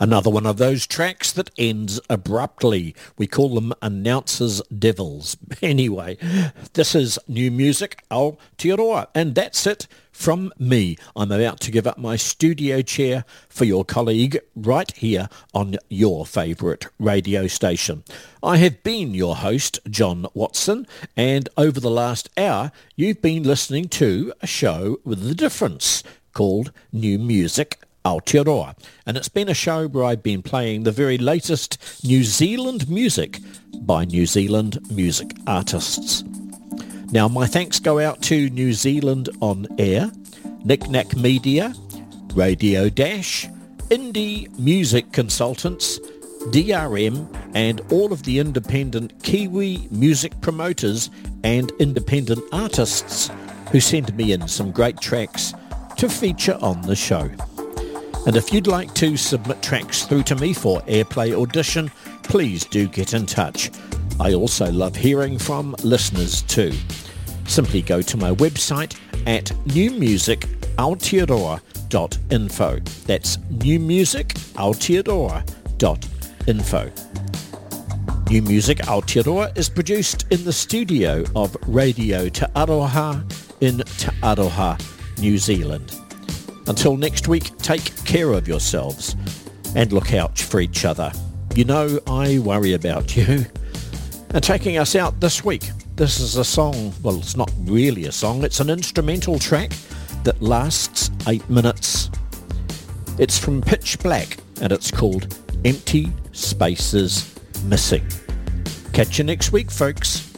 Another one of those tracks that ends abruptly. We call them announcers' devils. Anyway, this is new music, Aotearoa, and that's it from me. I'm about to give up my studio chair for your colleague right here on your favourite radio station. I have been your host, John Watson, and over the last hour, you've been listening to a show with a difference called New Music Aotearoa, and it's been a show where I've been playing the very latest New Zealand music by New Zealand music artists. Now my thanks go out to New Zealand On Air, Knick Knack Media, Radio Dash, Indie Music Consultants, DRM, and all of the independent Kiwi music promoters and independent artists who send me in some great tracks to feature on the show. And if you'd like to submit tracks through to me for airplay audition, please do get in touch. I also love hearing from listeners too. Simply go to my website at newmusicaotearoa.info. That's newmusicaotearoa.info. New Music Aotearoa is produced in the studio of Radio Te Aroha in Te Aroha, New Zealand. Until next week, take care of yourselves and look out for each other. You know I worry about you. And taking us out this week, this is a song, well, it's not really a song, it's an instrumental track that lasts 8 minutes. It's from Pitch Black and it's called Empty Spaces Missing. Catch you next week, folks.